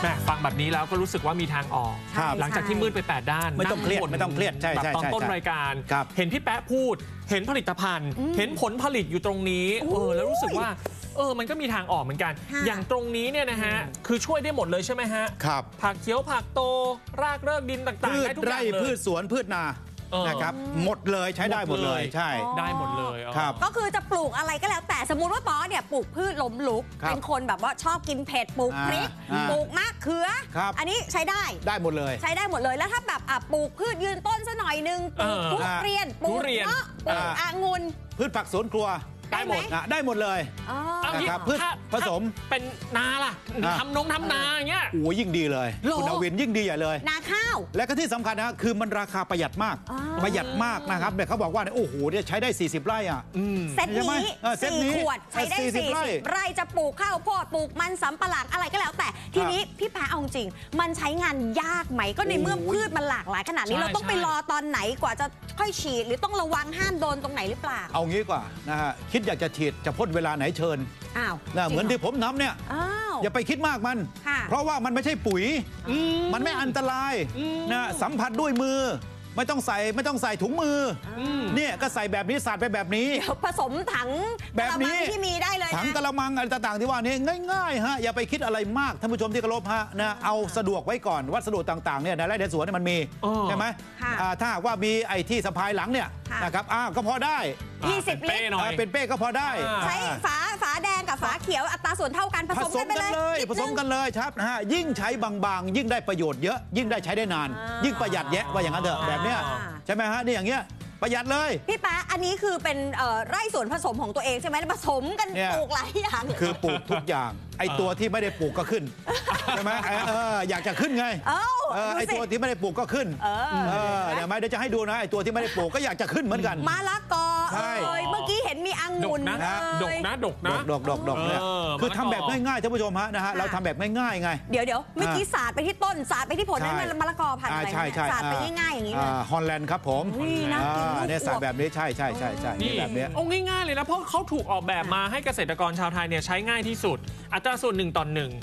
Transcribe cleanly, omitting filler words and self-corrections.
แม่ฟังแบบนี้แล้วก็รู้สึกว่ามีทางออกหลังจากที่มืดไป8ด้านไม่ต้องเครียดใช่แบบตอนต้นรายการเห็นพี่แป๊ะพูดเห็นผลิตภัณฑ์เห็นผลผลิตอยู่ตรงนี้แล้วรู้สึกว่ามันก็มีทางออกเหมือนกันอย่างตรงนี้เนี่ยนะฮะคือช่วยได้หมดเลยใช่ไหมฮะครับผักเขียวผักโตรากเริกดินต่างๆได้ทุกอย่างเลยพืชสวนพืชนานะครับหมดเลยใช้ได้หมดเลยใช่ได้หมดเลยครับก็คือจะปลูกอะไรก็แล้วแต่สมมุติว่าป๋อเนี่ยปลูกพืชล้มลุกเป็นคนแบบว่าชอบกินเผ็ดปลูกพริกปลูกมะเขืออันนี้ใช้ได้หมดเลยใช้ได้หมดเลยแล้วถ้าแบบปลูกพืชยืนต้นซะหน่อยนึงปลูกทุเรียนปลูกเงาะปลูกองุ่นพืชผักสวนครัวได้หมดได้หมดเลยนะครับพืชผสมเป็นนาล่ะทำนาอย่างเงี้ยโอ้ยิ่งดีเลยคุณอวินยิ่งดีใหญ่เลยนาข้าวและก็ที่สำคัญนะคือมันราคาประหยัดมากนะครับเนี่ยเขาบอกว่าโอ้โหเนี่ยใช้ได้40ไร่อ่ะเซตนี้4 ขวดใช้ได้40ไร่จะปลูกข้าวโพดปลูกมันสำปะหลังอะไรก็แล้วแต่ทีนี้พี่แป๊ะเอาจริงมันใช้งานยากไหมก็ในเมื่อพืชมันหลากหลายขนาดนี้เราต้องไปรอตอนไหนกว่าจะค่อยฉีดหรือต้องระวังห้ามโดนตรงไหนหรือเปล่าเอางี้กว่านะฮะคิดอยากจะฉีดจะพ่นเวลาไหนเชิญเหมือนที่ผมทำเนี่ยอย่าไปคิดมากมันเพราะว่ามันไม่ใช่ปุ๋ยมันไม่อันตรายนะสัมผัสด้วยมือไม่ต้องใส่ถุงมือเนี่ยก็ใส่แบบนี้สาดไปแบบนี้ผสมถังแบบนี้ที่มีได้เลยถังกระมังอะไรต่างๆที่ว่านี้ง่ายๆฮะอย่าไปคิดอะไรมากท่านผู้ชมที่เคารพฮะนะเอาสะดวกไว้ก่อนวัสดุต่างๆเนี่ยในไร่ในสวนมันมีใช่ไหมถ้าว่ามีไอ้ที่สะพายหลังเนี่ยนะครับก็พอได้ 20 ลิตรเป็นเป้ก็พอได้ใช้ฝาแดงกับฝาเขียวอัตราส่วนเท่ากันผสมกันเลยครับนะฮะยิ่งใช้บางๆยิ่งได้ประโยชน์เยอะยิ่งได้ใช้ได้นานยิ่งประหยัดแยะว่าอย่างนั้นเถอะแบบเนี้ยใช่ไหมฮะนี่อย่างเงี้ยประหยัดเลยพี่แป๊ะอันนี้คือเป็นไร่สวนผสมของตัวเองใช่ไหมผสมกันปลูกหลายอย่างคือปลูกทุกอย่างไอตัวที่ไม่ได้ปลูกก็ขึ้นใช่ไหมอยากจะขึ้นไงไอตัวที่ไม่ได้ปลูกก็ขึ้นเดี๋ยวจะให้ดูนะไอตัวที่ไม่ได้ปลูกก็อยากจะขึ้นเหมือนกันมะละกอเมื่อกี้เห็นมีองุ่นนะดกเนี่ยคือทำแบบง่ายๆท่านผู้ชมฮะนะฮะเราทำแบบง่ายๆไงเดี๋ยวเมื่อกี้สาดไปที่ต้นสาดไปที่ผลนั่นมันมะละกอพันธุ์อะไรสาดไปง่ายๆอย่างนี้เลยฮอลแลนด์ครับผมเนี่ยสาดแบบนี้ใช่นี่แบบนี้ง่ายๆเลยนะเพราะเขาถูกออกแบบมาให้เกษตรกรชาวไทยเนี่ยใช้ง่ายที่สุดอัตราส่วน1:1